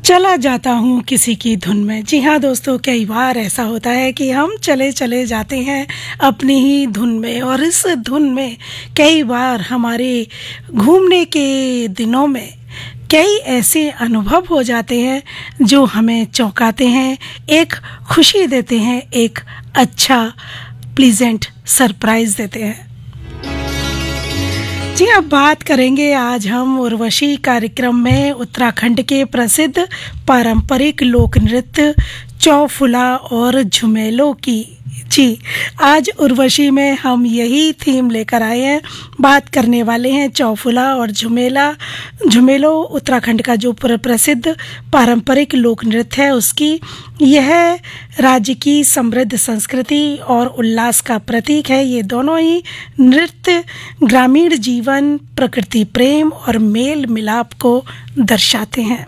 चला जाता हूँ किसी की धुन में। जी हाँ दोस्तों, कई बार ऐसा होता है कि हम चले चले जाते हैं अपनी ही धुन में, और इस धुन में कई बार हमारे घूमने के दिनों में कई ऐसे अनुभव हो जाते हैं जो हमें चौंकाते हैं, एक खुशी देते हैं, एक अच्छा प्लीजेंट सरप्राइज देते हैं। जी, अब बात करेंगे आज हम उर्वशी कार्यक्रम में उत्तराखंड के प्रसिद्ध पारंपरिक लोक नृत्य चौफुला और झुमेलों की। जी, आज उर्वशी में हम यही थीम लेकर आए हैं। बात करने वाले हैं चौफुला और झुमेलो उत्तराखंड का जो प्रसिद्ध पारंपरिक लोक नृत्य है उसकी। यह राज्य की समृद्ध संस्कृति और उल्लास का प्रतीक है। ये दोनों ही नृत्य ग्रामीण जीवन, प्रकृति प्रेम और मेल मिलाप को दर्शाते हैं।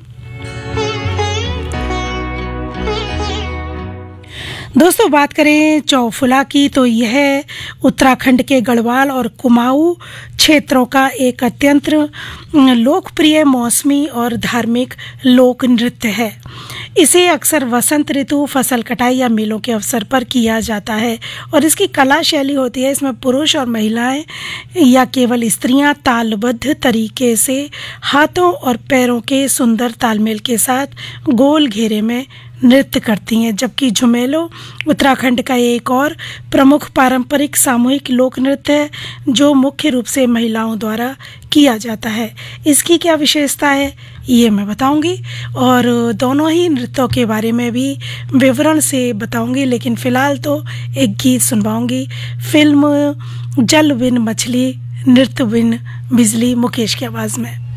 दोस्तों, बात करें चौफुला की तो यह उत्तराखंड के गढ़वाल और कुमाऊं क्षेत्रों का एक अत्यंत लोकप्रिय मौसमी और धार्मिक लोक नृत्य है। इसे अक्सर वसंत ऋतु, फसल कटाई या मेलों के अवसर पर किया जाता है और इसकी कला शैली होती है, इसमें पुरुष और महिलाएं या केवल स्त्रियां तालबद्ध तरीके से हाथों और पैरों के सुंदर तालमेल के साथ गोल घेरे में नृत्य करती हैं। जबकि झुमेलो उत्तराखंड का एक और प्रमुख पारंपरिक सामूहिक लोक नृत्य है जो मुख्य रूप से महिलाओं द्वारा किया जाता है। इसकी क्या विशेषता है ये मैं बताऊंगी और दोनों ही नृत्यों के बारे में भी विवरण से बताऊंगी, लेकिन फिलहाल तो एक गीत सुनवाऊंगी। फिल्म जल बिन मछली, नृत्य बिन बिजली, मुकेश की आवाज़ में।